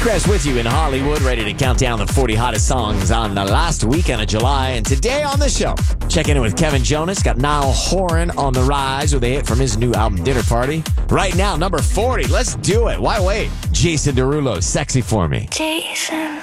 Seacrest with you in Hollywood, ready to count down the 40 hottest songs on the last weekend of July. And today on the show, checking in with Kevin Jonas. Got Niall Horan on the rise with a hit from his new album, Dinner Party. Right now, number 40. Let's do it. Why wait? Jason Derulo, Sexy For Me. Jason